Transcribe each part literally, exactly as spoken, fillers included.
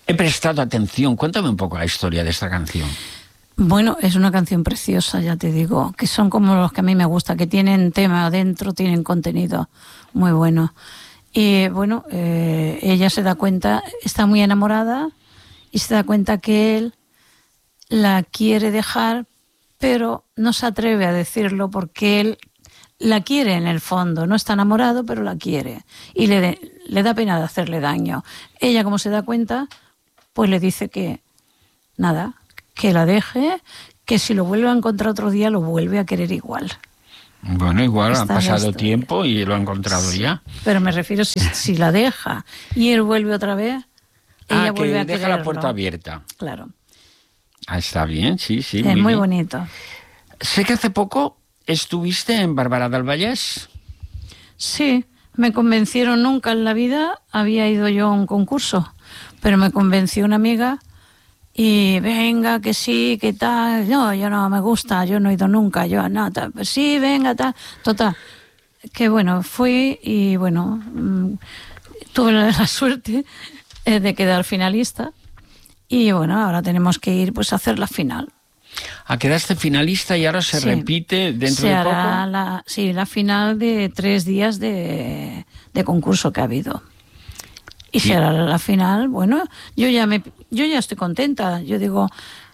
he prestado atención. Cuéntame un poco la historia de esta canción. Bueno, es una canción preciosa, ya te digo, que son como los que a mí me gusta, que tienen tema adentro, tienen contenido muy bueno. Y bueno, eh, ella se da cuenta, está muy enamorada y se da cuenta que él la quiere dejar, pero no se atreve a decirlo porque él la quiere en el fondo, no está enamorado, pero la quiere y le, le da pena de hacerle daño. Ella, como se da cuenta, pues le dice que nada, que la deje, que si lo vuelve a encontrar otro día lo vuelve a querer igual. Bueno, igual Está ha pasado esto. tiempo y lo ha encontrado Sí, ya. pero me refiero si, si la deja y él vuelve otra vez, ella Ah, vuelve que a deja quererlo. la puerta abierta. Claro. Ah, está bien, sí, sí. Es muy, muy bien. bonito. Sé que hace poco estuviste en Barberà del Vallès. Sí, me convencieron, nunca en la vida había ido yo a un concurso, pero me convenció una amiga y venga, que sí, que tal. No, yo no me gusta, yo no he ido nunca, yo no, tal. Pues sí, venga, tal. Total, que bueno, fui y bueno, mmm, tuve la, la suerte eh, de quedar finalista y bueno, ahora tenemos que ir pues a hacer la final. Ah, quedaste finalista y ahora se Sí. repite dentro se de hará poco. La, sí, la final de tres días de, de concurso que ha habido. Y Sí. será la final, bueno, yo ya me yo ya estoy contenta. Yo digo,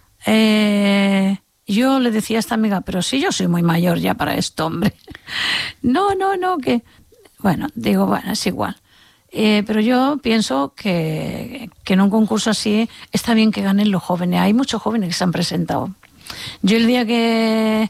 eh, yo le decía a esta amiga, pero sí, yo soy muy mayor ya para esto, hombre. No, no, no, que... Bueno, digo, bueno, es igual. Eh, pero yo pienso que, que en un concurso así está bien que ganen los jóvenes. Hay muchos jóvenes que se han presentado. Yo el día que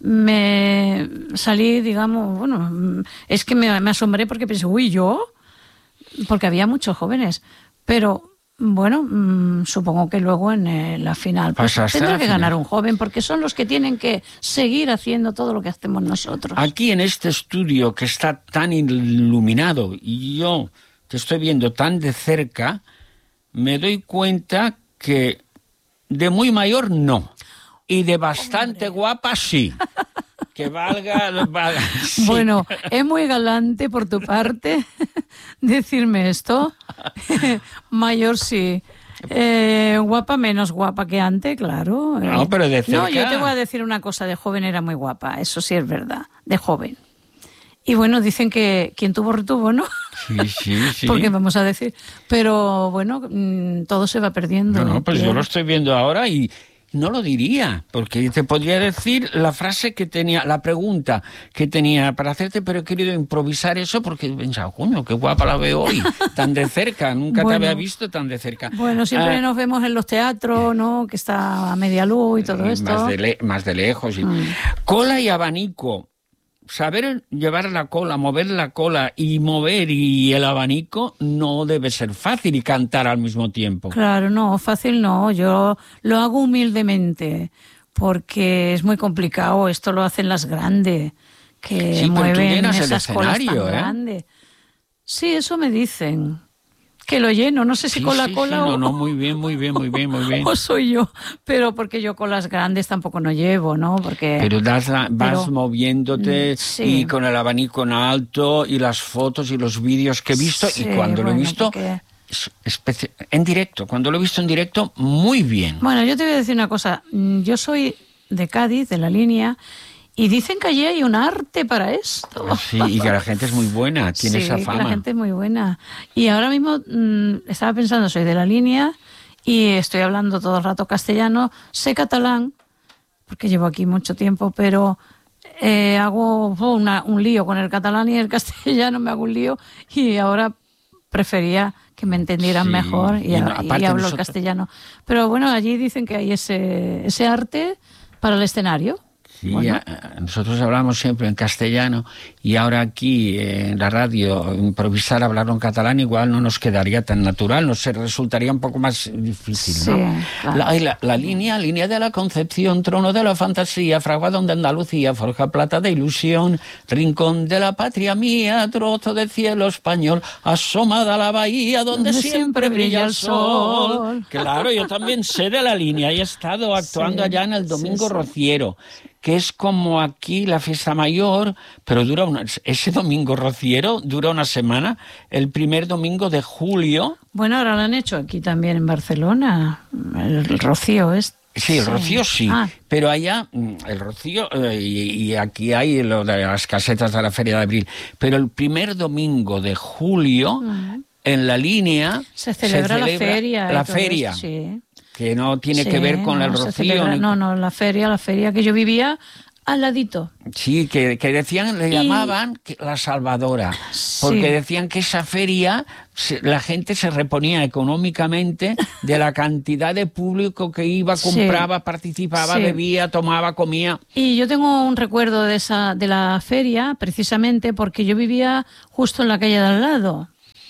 me salí, digamos, bueno, es que me, me asombré porque pensé, uy, ¿yo? Porque había muchos jóvenes. Pero, bueno, mmm, supongo que luego en eh, la final pues, tendrá que final. ganar un joven, porque son los que tienen que seguir haciendo todo lo que hacemos nosotros. Aquí en este estudio que está tan iluminado y yo te estoy viendo tan de cerca, me doy cuenta que de muy mayor no. Y de bastante Hombre. guapa, sí. Que valga... valga sí. Bueno, es muy galante por tu parte decirme esto. Mayor, sí. Eh, guapa, menos guapa que antes, claro. No, pero de cerca... No, yo te voy a decir una cosa. De joven era muy guapa. Eso sí es verdad. De joven. Y bueno, dicen que quien tuvo, retuvo, ¿no? Sí, sí, sí. Porque vamos a decir... Pero bueno, todo se va perdiendo. No, no, pues yo lo estoy viendo ahora y... No lo diría, porque te podría decir la frase que tenía, la pregunta que tenía para hacerte, pero he querido improvisar eso porque he pensado, coño, qué guapa la veo hoy, tan de cerca, nunca bueno, te había visto tan de cerca. Bueno, siempre ah, nos vemos en los teatros, ¿no? Que está a media luz y todo esto. Más de, le más de lejos. Y... Mm. Cola y abanico. Saber llevar la cola, mover la cola y mover y el abanico no debe ser fácil y cantar al mismo tiempo. Claro, no, fácil no. Yo lo hago humildemente porque es muy complicado. Esto lo hacen las grandes que sí, mueven pero tú llenas esas el colas escenario, tan ¿eh? grandes. Sí, eso me dicen. Que lo lleno, no sé si sí, con la sí, cola sí, o... No, no, muy bien, muy bien, muy bien, muy bien. O soy yo, pero porque yo con las grandes tampoco no llevo, ¿no? Porque... Pero das la, vas pero, moviéndote sí. y con el abanico en alto y las fotos y los vídeos que he visto sí, y cuando bueno, lo he visto porque... en directo, cuando lo he visto en directo, muy bien. Bueno, yo te voy a decir una cosa, yo soy de Cádiz, de la línea... Y dicen que allí hay un arte para esto. Sí, y que la gente es muy buena, tiene sí, esa fama. Que la gente es muy buena. Y ahora mismo mmm, estaba pensando, soy de la línea y estoy hablando todo el rato castellano. Sé catalán, porque llevo aquí mucho tiempo, pero eh, hago oh, una, un lío con el catalán y el castellano, me hago un lío y ahora prefería que me entendieran sí, mejor y, y, no, y hablo nosotros... el castellano. Pero bueno, allí dicen que hay ese, ese arte para el escenario. Sí, bueno. a, nosotros hablamos siempre en castellano y ahora aquí eh, en la radio improvisar, hablar en catalán igual no nos quedaría tan natural, nos resultaría un poco más difícil, sí, ¿no? Claro. La, la, la línea, línea de la Concepción, trono de la fantasía, fraguadón de Andalucía, forja plata de ilusión, rincón de la patria mía, trozo de cielo español, asomada a la bahía donde, donde siempre brilla el sol. sol. Claro, yo también sé de la línea y he estado actuando sí, allá en el Domingo sí, sí. Rociero. que es como aquí la fiesta mayor, pero dura una, ese domingo rociero dura una semana, el primer domingo de julio. Bueno, ahora lo han hecho aquí también en Barcelona, el, el rocío es. Sí, el rocío sí, ah. pero allá el rocío, eh, y, y aquí hay lo de las casetas de la Feria de Abril, pero el primer domingo de julio, uh-huh. en la línea, se celebra, se celebra la feria. La feria, eso, sí. que no tiene sí, que ver con no, el rocío. Celebra, ni... No, no, la feria, la feria que yo vivía al ladito. Sí, que, que decían, le y... llamaban la Salvadora, porque sí. decían que esa feria la gente se reponía económicamente de la cantidad de público que iba, compraba, sí. participaba, sí. bebía, tomaba, comía. Y yo tengo un recuerdo de esa de la feria, precisamente porque yo vivía justo en la calle de al lado.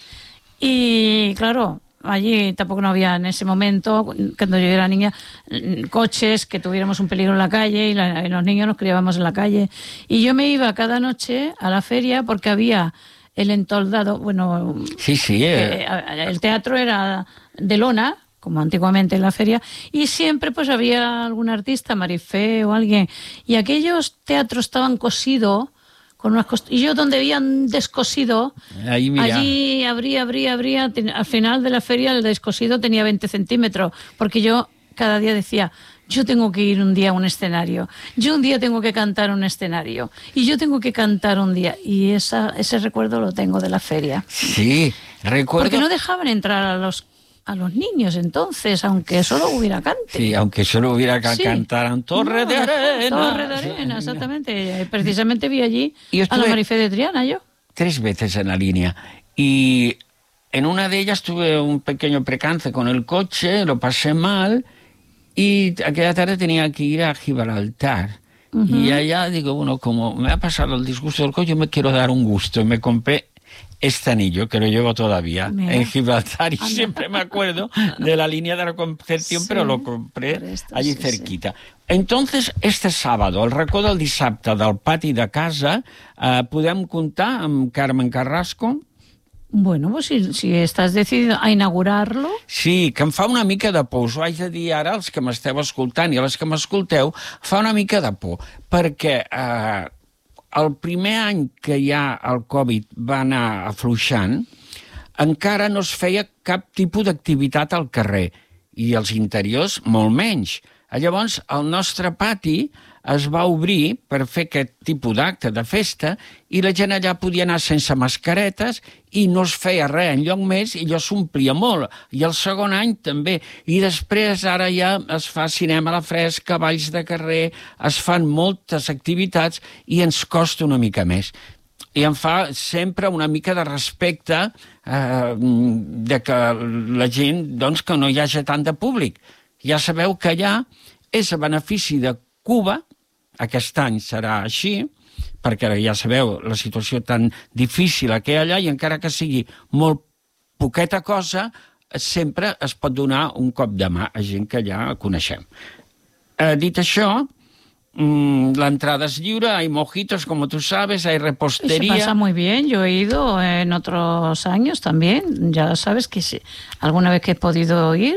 Y claro, allí tampoco no había en ese momento, cuando yo era niña, coches que tuviéramos un peligro en la calle y, la, y los niños nos criábamos en la calle. Y yo me iba cada noche a la feria porque había el entoldado, bueno, sí, sí, eh. eh, el teatro era de lona, como antiguamente en la feria, y siempre pues había algún artista, Marifé o alguien, y aquellos teatros estaban cosidos con unas cost... y yo donde habían descosido, Ahí, mira. allí abría, abría, abría, al final de la feria el descosido tenía veinte centímetros, porque yo cada día decía, yo tengo que ir un día a un escenario, yo un día tengo que cantar un escenario, y yo tengo que cantar un día, y esa, ese recuerdo lo tengo de la feria. Sí, recuerdo... Porque no dejaban entrar a los a los niños entonces, aunque solo hubiera cante. Sí, aunque solo hubiera que sí. cantar en Torre no, de Arena. Torre de Arena, exactamente. Precisamente vi allí a la Marifé de Triana, yo. Tres veces en la línea. Y en una de ellas tuve un pequeño percance con el coche, lo pasé mal, y aquella tarde tenía que ir a Gibraltar. Uh-huh. Y allá digo, bueno, como me ha pasado el disgusto del coche, yo me quiero dar un gusto. Y me compré este anillo, que lo llevo todavía, Mira. en Gibraltar, y Anda. siempre me acuerdo de la línea de la Concepción, sí, pero lo compré esto, allí sí, cerquita. Sí. Entonces, este sábado, el racó del dissabte del pati de casa, eh, podem comptar amb Carmen Carrasco? Bueno, pues si, si estàs decidit a inaugurar-lo... Sí, que em fa una mica de por, us ho haig de dir ara als que m'esteu escoltant i a les que m'escolteu, fa una mica de por, perquè... Eh, el primer any que ja el Covid va anar afluixant, encara no es feia cap tipus d'activitat al carrer, i els interiors molt menys. Llavors, el nostre pati es va obrir per fer aquest tipus d'acte de festa i la gent allà podia anar sense mascaretes i no es feia res enlloc més i allò s'omplia molt. I el segon any també. I després ara ja es fa cinema a la fresca, balls de carrer, es fan moltes activitats i ens costa una mica més. I em fa sempre una mica de respecte eh, de que la gent, doncs, que no hi hagi tant de públic. Ja sabeu que allà és a benefici de Cuba, aquest any serà així, perquè ja sabeu la situació tan difícil que hi ha allà i encara que sigui molt poqueta cosa, sempre es pot donar un cop de mà a gent que ja coneixem. Eh, dit això, la entrada es libre, hay mojitos, como tú sabes, hay repostería. Y se pasa muy bien, yo he ido en otros años también, ya sabes que sí, alguna vez que he podido ir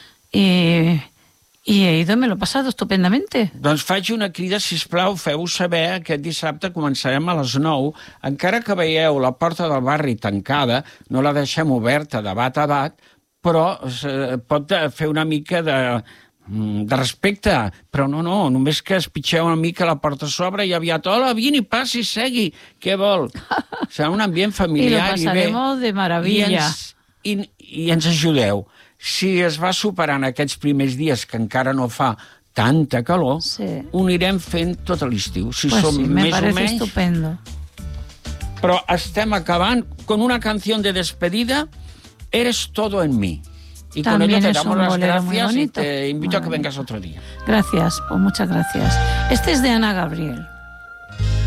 y, y he ido, me lo he pasado estupendamente. Doncs faig una crida, sisplau, feu saber que aquest dissabte començarem a les nou, encara que veieu la porta del barri tancada, no la deixem oberta de bat a bat, però eh, pot fer una mica de... de respecte, però no, no, només que es pitxeu una mica la porta a sobre i aviat, hola, vini, passi, segui, què vol? Serà un ambient familiar i, lo pasaremos i bé. De maravilla. I ens, i, i ens ajudeu. Si es va superant aquests primers dies que encara no fa tanta calor, sí. ho anirem fent tot l'estiu. Si pues som sí, me més o parece menys... estupendo. Però estem acabant con una canción de despedida, Eres todo en mí. Y También con ello te es damos un las bolero muy gracias y bonito. te invito Muy a que bonito. vengas otro día. Gracias, pues muchas gracias. Este es de Ana Gabriel.